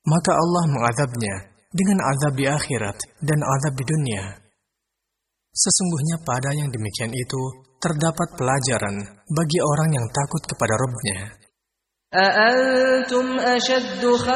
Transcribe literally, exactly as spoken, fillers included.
maka Allah mengazabnya dengan azab di akhirat dan azab di dunia. Sesungguhnya pada yang demikian itu terdapat pelajaran bagi orang yang takut kepada Rabb-Nya. أأنتم أشد